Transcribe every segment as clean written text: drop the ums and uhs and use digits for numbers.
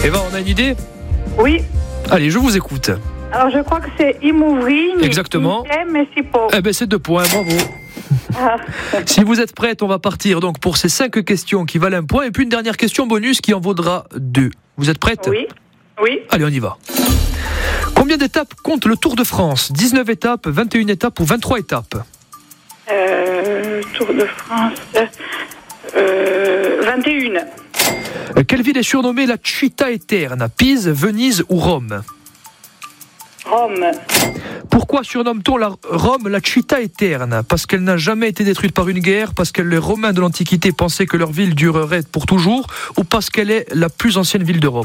Eva, on a une idée ? Oui. Allez, je vous écoute. Alors, je crois que c'est Imouvrine. Exactement. Mais c'est pas. Eh ben, c'est 2 points, bravo. Ah. Si vous êtes prête, on va partir donc pour ces 5 questions qui valent 1 point et puis une dernière question bonus qui en vaudra 2. Vous êtes prête ? Oui. Oui. Allez, on y va. Combien d'étapes compte le Tour de France ? 19 étapes, 21 étapes ou 23 étapes ? Tour de France. 21. Quelle ville est surnommée la Città Eterna ? Pise, Venise ou Rome ? Rome. Pourquoi surnomme-t-on Rome la Città Eterna ? Parce qu'elle n'a jamais été détruite par une guerre, parce que les Romains de l'Antiquité pensaient que leur ville durerait pour toujours, ou parce qu'elle est la plus ancienne ville d'Europe ?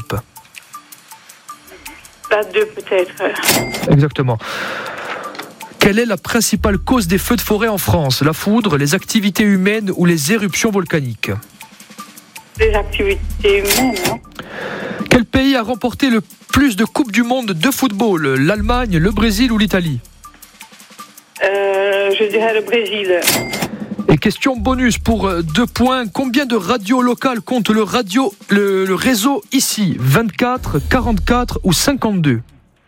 La 2 peut-être. Exactement. Quelle est la principale cause des feux de forêt en France ? La foudre, les activités humaines ou les éruptions volcaniques ? Les activités humaines, non ? Quel pays a remporté le plus de Coupes du Monde de football ? L'Allemagne, le Brésil ou l'Italie ? Je dirais le Brésil. Et question bonus pour 2 points. Combien de radios locales compte le réseau ici ? 24, 44 ou 52 ?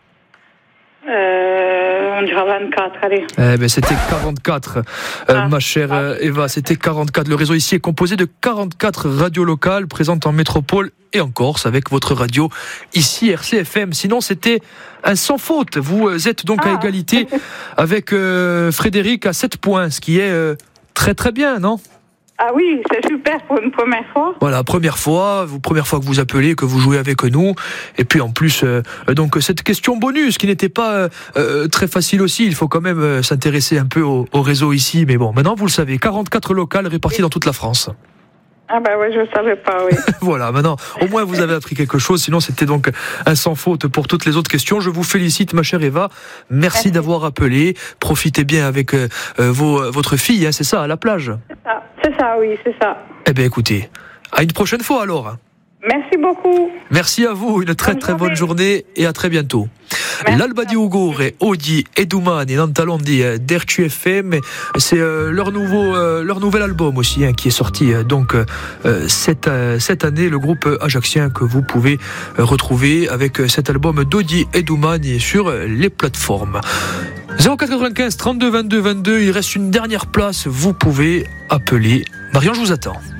On dira 24, allez. Eh ben, c'était 44, ma chère Eva, c'était 44. Le réseau ici est composé de 44 radios locales présentes en métropole et en Corse, avec votre radio ici, RCFM. Sinon, c'était un sans faute. Vous êtes donc à égalité avec Frédéric à 7 points, ce qui est très très bien, non ? Ah oui, c'est super pour une première fois. Voilà, première fois que vous appelez, que vous jouez avec nous. Et puis en plus, donc cette question bonus qui n'était pas très facile aussi. Il faut quand même s'intéresser un peu au réseau ici. Mais bon, maintenant vous le savez, 44 locales réparties dans toute la France. Ah bah oui, je ne savais pas, oui. Voilà, maintenant, au moins vous avez appris quelque chose. Sinon, c'était donc un sans faute pour toutes les autres questions. Je vous félicite, ma chère Eva. Merci d'avoir appelé. Profitez bien avec votre fille, hein, c'est ça, à la plage. C'est ça, oui, c'est ça. Eh bien, écoutez, à une prochaine fois alors. Merci beaucoup. Merci à vous, une très très bonne journée et à très bientôt. L'Alba di Ugore, Odi et Domani, Nantalondi d'RCFM, c'est leur nouvel album aussi qui est sorti donc cette année, le groupe ajaxien que vous pouvez retrouver avec cet album d'Odi et Domani sur les plateformes. 0495 32 22 22, il reste une dernière place, vous pouvez appeler. Marion, je vous attends.